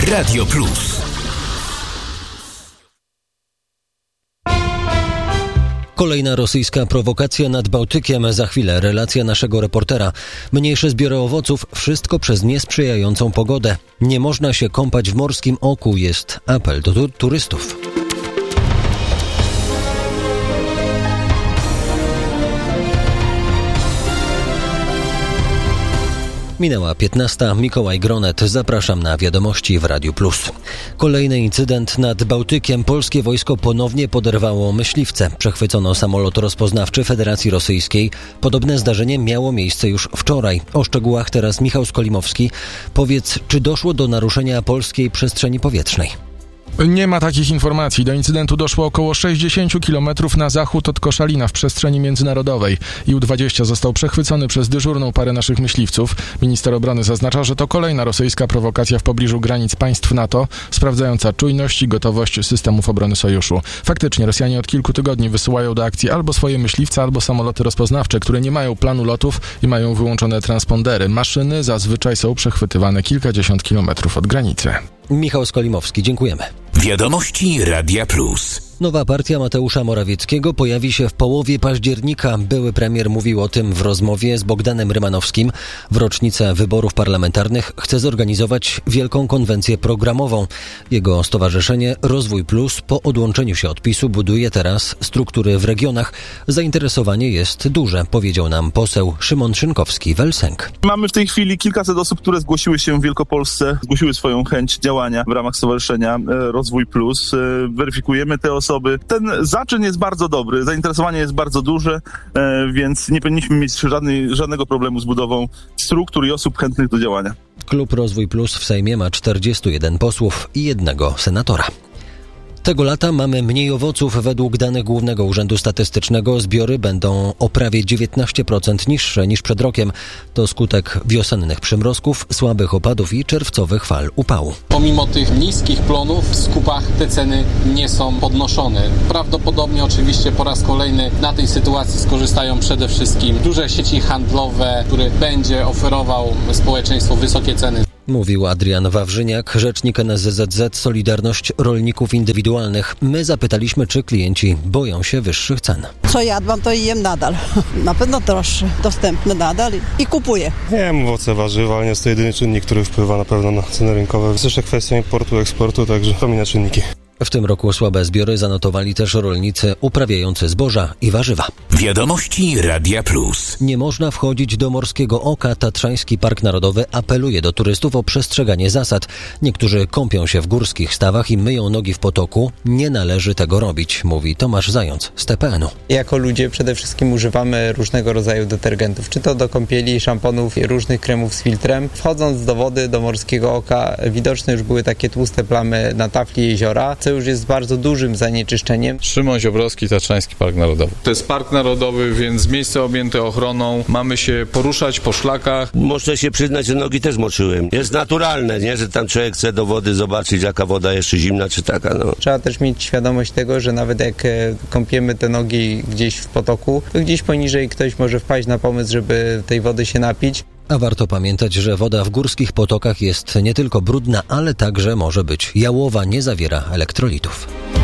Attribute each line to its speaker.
Speaker 1: Radio Plus.
Speaker 2: Kolejna rosyjska prowokacja nad Bałtykiem. Za chwilę relacja naszego reportera. Mniejsze zbiory owoców, wszystko przez niesprzyjającą pogodę. Nie można się kąpać w morskim oku, jest apel do turystów. Minęła 15. Mikołaj Gronet. Zapraszam na wiadomości w Radiu Plus. Kolejny incydent nad Bałtykiem. Polskie wojsko ponownie poderwało myśliwce. Przechwycono samolot rozpoznawczy Federacji Rosyjskiej. Podobne zdarzenie miało miejsce już wczoraj. O szczegółach teraz Michał Skolimowski. Powiedz, czy doszło do naruszenia polskiej przestrzeni powietrznej?
Speaker 3: Nie ma takich informacji. Do incydentu doszło około 60 km na zachód od Koszalina w przestrzeni międzynarodowej. Ił-20 został przechwycony przez dyżurną parę naszych myśliwców. Minister obrony zaznacza, że to kolejna rosyjska prowokacja w pobliżu granic państw NATO, sprawdzająca czujność i gotowość systemów obrony sojuszu. Faktycznie Rosjanie od kilku tygodni wysyłają do akcji albo swoje myśliwce, albo samoloty rozpoznawcze, które nie mają planu lotów i mają wyłączone transpondery. Maszyny zazwyczaj są przechwytywane kilkadziesiąt kilometrów od granicy.
Speaker 2: Michał Skolimowski, dziękujemy.
Speaker 1: Wiadomości Radia Plus.
Speaker 2: Nowa partia Mateusza Morawieckiego pojawi się w połowie października. Były premier mówił o tym w rozmowie z Bogdanem Rymanowskim. W rocznicę wyborów parlamentarnych chce zorganizować wielką konwencję programową. Jego stowarzyszenie Rozwój Plus po odłączeniu się od PiS-u buduje teraz struktury w regionach. Zainteresowanie jest duże, powiedział nam poseł Szymon Szynkowski-Welsenk.
Speaker 4: Mamy w tej chwili kilkaset osób, które zgłosiły się w Wielkopolsce, zgłosiły swoją chęć działania w ramach stowarzyszenia Rozwój Plus. Weryfikujemy te osoby. Ten zaczyn jest bardzo dobry, zainteresowanie jest bardzo duże, więc nie powinniśmy mieć żadnego problemu z budową struktur i osób chętnych do działania.
Speaker 2: Klub Rozwój Plus w Sejmie ma 41 posłów i 1 senatora. Tego lata mamy mniej owoców. Według danych Głównego Urzędu Statystycznego zbiory będą o prawie 19% niższe niż przed rokiem. To skutek wiosennych przymrozków, słabych opadów i czerwcowych fal upału.
Speaker 5: Pomimo tych niskich plonów w skupach te ceny nie są podnoszone. Prawdopodobnie oczywiście po raz kolejny na tej sytuacji skorzystają przede wszystkim duże sieci handlowe, które będzie oferował społeczeństwu wysokie ceny.
Speaker 2: Mówił Adrian Wawrzyniak, rzecznik NSZZ Solidarność Rolników Indywidualnych. My zapytaliśmy, czy klienci boją się wyższych cen.
Speaker 6: Co jadłam, to jem nadal. Na pewno droższe, dostępne nadal i kupuję.
Speaker 7: Nie wiem, owoce, warzywa, ale nie jest to jedyny czynnik, który wpływa na pewno na ceny rynkowe. Jest jeszcze kwestia importu, eksportu, także to inne czynniki.
Speaker 2: W tym roku słabe zbiory zanotowali też rolnicy uprawiający zboża i warzywa.
Speaker 1: Wiadomości Radia Plus.
Speaker 2: Nie można wchodzić do Morskiego Oka. Tatrzański Park Narodowy apeluje do turystów o przestrzeganie zasad. Niektórzy kąpią się w górskich stawach i myją nogi w potoku. Nie należy tego robić, mówi Tomasz Zając z TPN-u.
Speaker 8: Jako ludzie przede wszystkim używamy różnego rodzaju detergentów, czy to do kąpieli, szamponów, różnych kremów z filtrem. Wchodząc do wody, do Morskiego Oka, widoczne już były takie tłuste plamy na tafli jeziora, co już jest bardzo dużym zanieczyszczeniem.
Speaker 9: Szymon Ziobrowski, Tatrzański Park Narodowy. To jest park narodowy, więc miejsce objęte ochroną. Mamy się poruszać po szlakach.
Speaker 10: Muszę się przyznać, że nogi też moczyłem. Jest naturalne, nie? Że tam człowiek chce do wody zobaczyć, jaka woda jeszcze zimna czy taka. No.
Speaker 8: Trzeba też mieć świadomość tego, że nawet jak kąpiemy te nogi gdzieś w potoku, to gdzieś poniżej ktoś może wpaść na pomysł, żeby tej wody się napić.
Speaker 2: A warto pamiętać, że woda w górskich potokach jest nie tylko brudna, ale także może być jałowa, nie zawiera elektrolitów.